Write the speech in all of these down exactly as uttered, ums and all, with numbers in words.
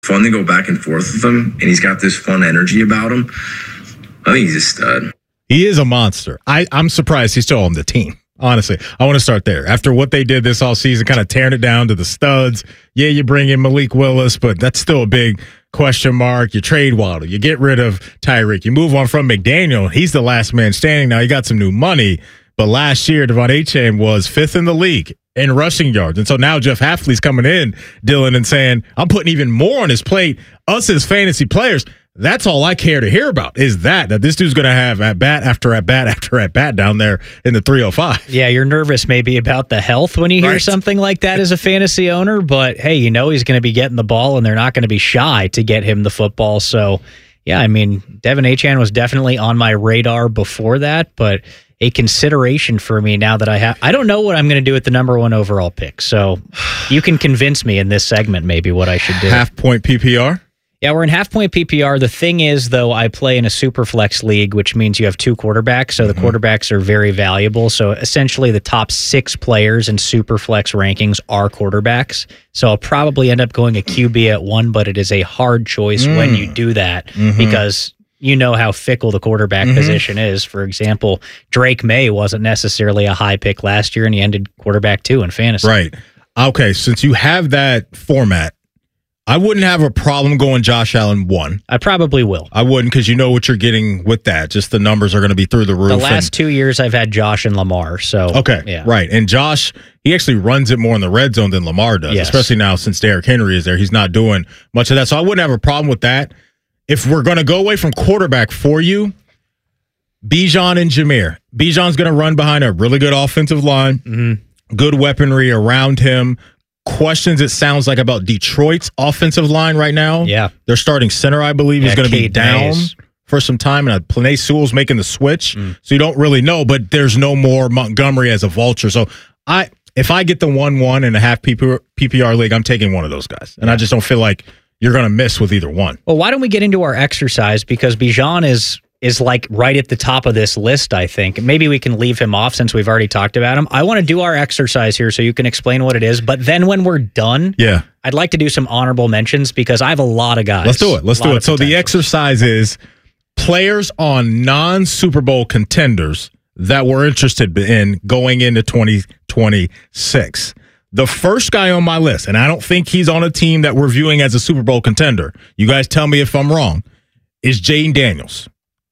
fun to go back and forth with him, and he's got this fun energy about him. I think he's a stud. He is a monster. I, I'm surprised he's still on the team. Honestly, I want to start there. After what they did this offseason, kind of tearing it down to the studs. Yeah, you bring in Malik Willis, but that's still a big question mark. You trade Waddle. You get rid of Tyreek. You move on from McDaniel. He's the last man standing now. You got some new money. But last year, Devon Achane was fifth in the league in rushing yards. And so now Jeff Hafley's coming in, Dylan, and saying, I'm putting even more on his plate. Us as fantasy players, that's all I care to hear about is that, that this dude's going to have at bat after at bat after at bat down there in the three oh five. Yeah, you're nervous maybe about the health when you hear Right. something like that as a fantasy owner, but hey, you know he's going to be getting the ball and they're not going to be shy to get him the football. So, yeah, I mean, Devon Achane was definitely on my radar before that, but a consideration for me now that I have. I don't know what I'm going to do with the number one overall pick, so you can convince me in this segment maybe what I should do. Half point P P R? Yeah, we're in half-point P P R. The thing is, though, I play in a super flex league, which means you have two quarterbacks, so the mm-hmm. quarterbacks are very valuable. So essentially the top six players in super flex rankings are quarterbacks. So I'll probably end up going a Q B at one, but it is a hard choice mm. when you do that mm-hmm. because you know how fickle the quarterback mm-hmm. position is. For example, Drake May wasn't necessarily a high pick last year, and he ended quarterback two in fantasy. Right. Okay, since you have that format, I wouldn't have a problem going Josh Allen one. I probably will. I wouldn't because you know what you're getting with that. Just the numbers are going to be through the roof. The last and, two years I've had Josh and Lamar. So okay, yeah. right. And Josh, he actually runs it more in the red zone than Lamar does, yes. especially now since Derrick Henry is there. He's not doing much of that. So I wouldn't have a problem with that. If we're going to go away from quarterback for you, Bijan and Jameer. Bijan's going to run behind a really good offensive line, mm-hmm. good weaponry around him. Questions, it sounds like, about Detroit's offensive line right now. Yeah. Their starting center, I believe, yeah, is going to be down Mays. for some time, and Penei Sewell's making the switch, mm. so you don't really know, but there's no more Montgomery as a vulture. So I, if I get the one one and a half P P R league, I'm taking one of those guys, and yeah. I just don't feel like you're going to miss with either one. Well, why don't we get into our exercise, because Bijan is is like right at the top of this list, I think. Maybe we can leave him off since we've already talked about him. I want to do our exercise here so you can explain what it is, but then when we're done, yeah, I'd like to do some honorable mentions because I have a lot of guys. Let's do it. Let's do it. So the exercise is players on non-Super Bowl contenders that we're interested in going into twenty twenty-six. The first guy on my list, and I don't think he's on a team that we're viewing as a Super Bowl contender, you guys tell me if I'm wrong, is Jayden Daniels.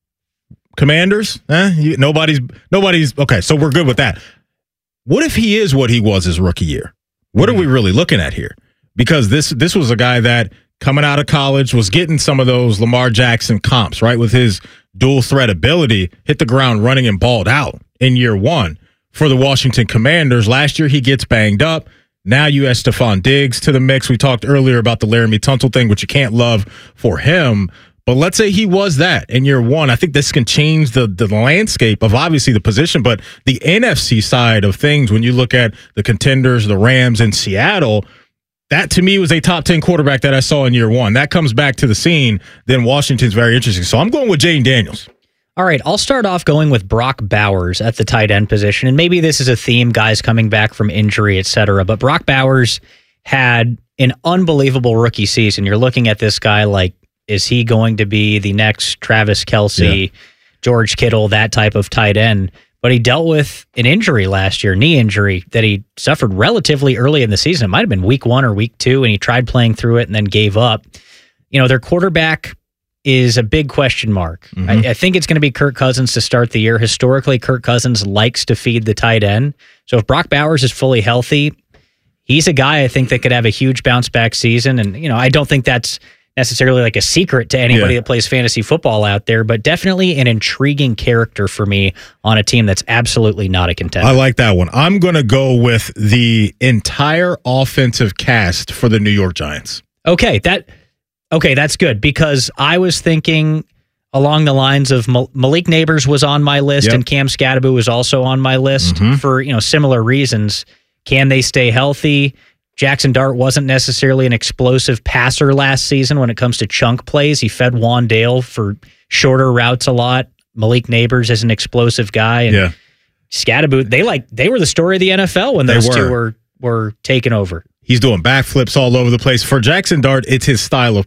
Commanders? Eh, you, nobody's, nobody's, okay, so we're good with that. What if he is what he was his rookie year? What mm-hmm. are we really looking at here? Because this this was a guy that, coming out of college, was getting some of those Lamar Jackson comps, right? With his dual threat ability, hit the ground running and balled out in year one for the Washington Commanders. Last year, he gets banged up. Now you add Stephon Diggs to the mix. We talked earlier about the Laramie Tunsil thing, which you can't love for him. But let's say he was that in year one. I think this can change the, the landscape of obviously the position, but the N F C side of things, when you look at the contenders, the Rams in Seattle, that to me was a top ten quarterback that I saw in year one. That comes back to the scene. Then Washington's very interesting. So I'm going with Jayden Daniels. All right, I'll start off going with Brock Bowers at the tight end position. And maybe this is a theme, guys coming back from injury, et cetera. But Brock Bowers had an unbelievable rookie season. You're looking at this guy like, is he going to be the next Travis Kelce, yeah. George Kittle, that type of tight end? But he dealt with an injury last year, knee injury, that he suffered relatively early in the season. It might have been week one or week two, and he tried playing through it and then gave up. You know, their quarterback is a big question mark. Mm-hmm. I, I think it's going to be Kirk Cousins to start the year. Historically, Kirk Cousins likes to feed the tight end. So if Brock Bowers is fully healthy, he's a guy I think that could have a huge bounce back season. And, you know, I don't think that's necessarily like a secret to anybody yeah. that plays fantasy football out there, but definitely an intriguing character for me on a team that's absolutely not a contender. I like that one. I'm going to go with the entire offensive cast for the New York Giants. Okay, that okay, that's good, because I was thinking along the lines of Mal- Malik Neighbors was on my list, yep. and Cam Scatterbo was also on my list mm-hmm. for, you know, similar reasons. Can they stay healthy? Jackson Dart wasn't necessarily an explosive passer last season when it comes to chunk plays. He fed Wandale for shorter routes a lot. Malik Neighbors is an explosive guy. And yeah. Scatterbo, they like they were the story of the N F L when those were. two were, were taken over. He's doing backflips all over the place. For Jackson Dart, it's his style of